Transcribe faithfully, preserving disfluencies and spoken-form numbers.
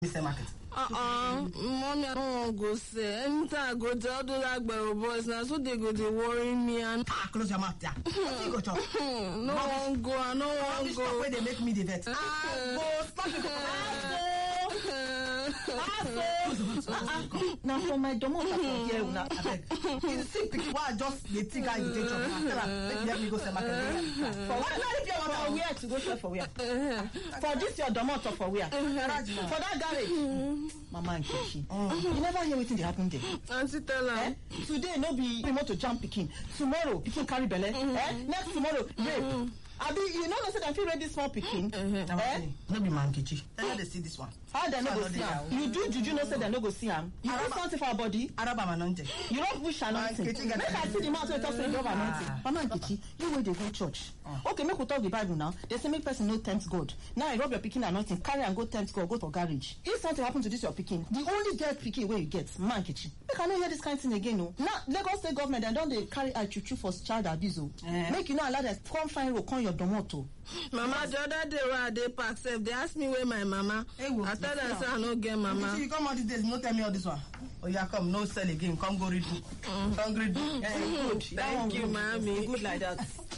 Mister Market. Uh-uh. Mommy, I don't want to go say. Anytime I go there, all those Agbero boys now, so they go, they worry me. And Ah, close your mouth there. What you go chop? no one go, I no one This go. stop where they make me the vet. Ah, go, stop it. Ah, go. Now for my domo from here, una Abeg. You see, pikin, why I just dey think how you take chop? Tell her, make you help me go sell market. for where for where to go sell for where? For this your domo or for where? For that garage. Mama and Kichi. You never hear wetin dey happen there. Auntie tell her. Eh? Today no be remote to jump pikin. Tomorrow pikin carry belle. Eh? Next tomorrow rape. Abi, you know no say dem fit rape this small pikin. Eh? No be man Kichi. Tell her they see this one. How dem no go see am? You do juju no say dem no go see am. You do something for our body. Araba manonje. You don't wish anointing. Nkechi get Make I see the mouth wey talk say you don't have anointing. Mama Nkechi, you wey dey go church. Okay, make we talk the Bible now. They say make person no tempt God. Now you rub your pikin anointing, carry and go tempt God, go for garage. If something happen to this your pikin, the only get pikin wey you get, man Nkechi. Make I no hear this kind of thing again, no. Now Lagos State government dem don dey carry eye chuchu for child abuse o. Make you no allow them come find road, come your domoto. Mama, the other day when I dey park sef, they ask me where my mama. Hey, wo, I tell them say I no get mama. Kichi, you come all these days, no tell me all this one. Oh yeah, come, no sell again. Come go read book. Come read book. Thank you, mommy. Good like that.